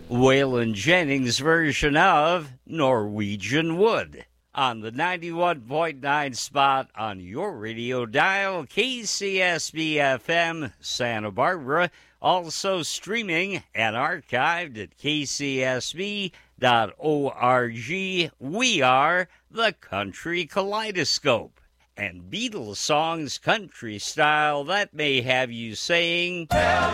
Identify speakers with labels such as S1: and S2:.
S1: Waylon Jennings' version of Norwegian Wood on the 91.9 spot on your radio dial, KCSB-FM Santa Barbara, also streaming and archived at kcsb.org. We are the Country Kaleidoscope. And Beatles songs country style that may have you saying,